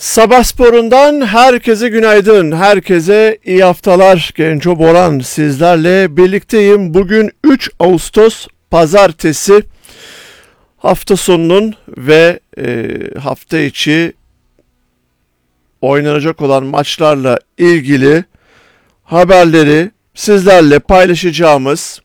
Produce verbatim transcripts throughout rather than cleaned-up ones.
Sabah sporundan herkese günaydın, herkese iyi haftalar. Genco Boran sizlerle birlikteyim. Bugün üç Ağustos Pazartesi, hafta sonunun ve e, hafta içi oynanacak olan maçlarla ilgili haberleri sizlerle paylaşacağımız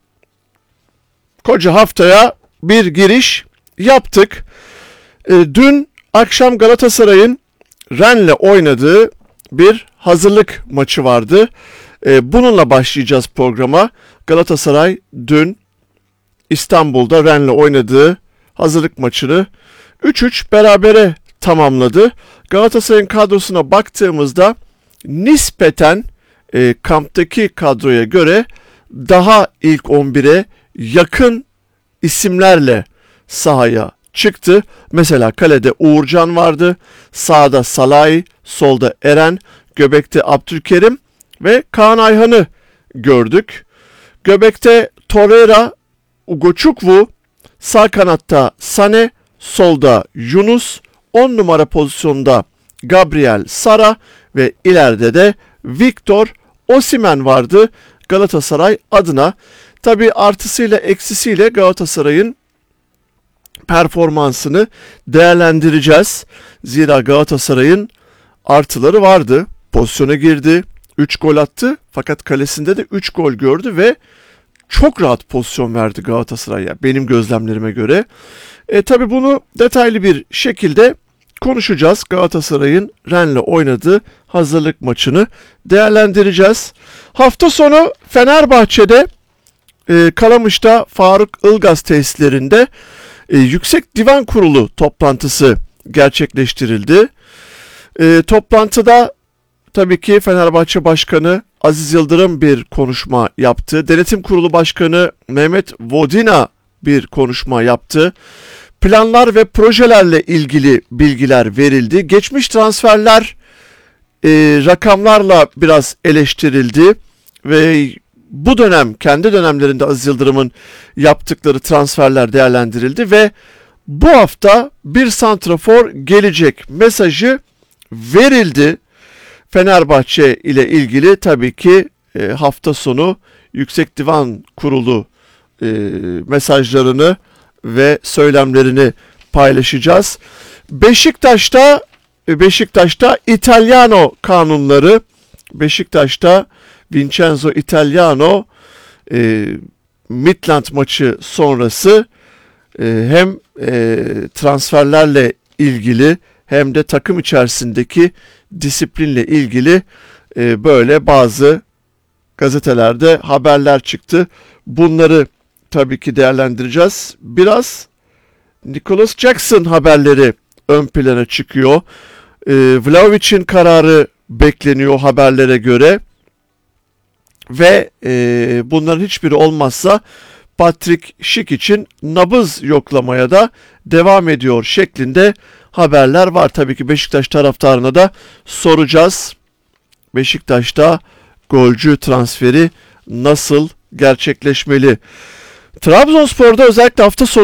koca haftaya bir giriş yaptık. E, dün akşam Galatasaray'ın Rennes'le oynadığı bir hazırlık maçı vardı. Ee, bununla başlayacağız programa. Galatasaray dün İstanbul'da Rennes'le oynadığı hazırlık maçını üç üç berabere tamamladı. Galatasaray'ın kadrosuna baktığımızda nispeten e, kamptaki kadroya göre daha ilk on bire yakın isimlerle sahaya çıktı. Mesela kalede Uğurcan vardı, sağda Salay, solda Eren, göbekte Abdülkerim ve Kaan Ayhan'ı gördük. Göbekte Torreira, Ugochukwu, sağ kanatta Sane, solda Yunus, on numara pozisyonda Gabriel Sara ve ileride de Victor Osimhen vardı Galatasaray adına. Tabii artısıyla eksisiyle Galatasaray'ın performansını değerlendireceğiz. Zira Galatasaray'ın artıları vardı. Pozisyona girdi, üç gol attı fakat kalesinde de üç gol gördü ve çok rahat pozisyon verdi Galatasaray'a benim gözlemlerime göre. E, tabii bunu detaylı bir şekilde konuşacağız. Galatasaray'ın Rennes'le oynadığı hazırlık maçını değerlendireceğiz. Hafta sonu Fenerbahçe'de e, Kalamış'ta Faruk Ilgaz tesislerinde E, Yüksek Divan Kurulu toplantısı gerçekleştirildi. E, toplantıda tabii ki Fenerbahçe Başkanı Aziz Yıldırım bir konuşma yaptı. Denetim Kurulu Başkanı Mehmet Vodina bir konuşma yaptı. Planlar ve projelerle ilgili bilgiler verildi. Geçmiş transferler e, rakamlarla biraz eleştirildi ve bu dönem kendi dönemlerinde Aziz Yıldırım'ın yaptıkları transferler değerlendirildi ve bu hafta bir santrafor gelecek mesajı verildi. Fenerbahçe ile ilgili tabii ki e, hafta sonu Yüksek Divan Kurulu e, mesajlarını ve söylemlerini paylaşacağız. Beşiktaş'ta Beşiktaş'ta İtalyano kanunları, Beşiktaş'ta Vincenzo Italiano e, Midland maçı sonrası e, hem e, transferlerle ilgili hem de takım içerisindeki disiplinle ilgili e, böyle bazı gazetelerde haberler çıktı. Bunları tabii ki değerlendireceğiz. Biraz Nicholas Jackson haberleri ön plana çıkıyor. E, Vlahovic'in kararı bekleniyor haberlere göre. Ve e, bunların hiçbiri olmazsa Patrick Schick için nabız yoklamaya da devam ediyor şeklinde haberler var. Tabii ki Beşiktaş taraftarına da soracağız. Beşiktaş'ta golcü transferi nasıl gerçekleşmeli? Trabzonspor'da özellikle hafta sonu